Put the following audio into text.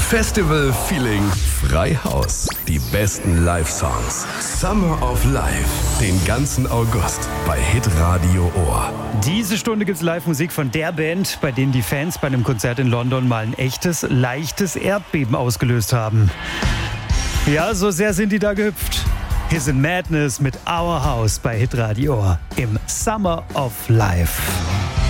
Festival Feeling Freihaus. Die besten Live-Songs. Summer of Life. Den ganzen August bei Hitradio Ohr. Diese Stunde gibt's Live-Musik von der Band, bei denen die Fans bei einem Konzert in London mal ein echtes, leichtes Erdbeben ausgelöst haben. Ja, so sehr sind die da gehüpft. Hier sind Madness mit Our House bei Hitradio Ohr im Summer of Life.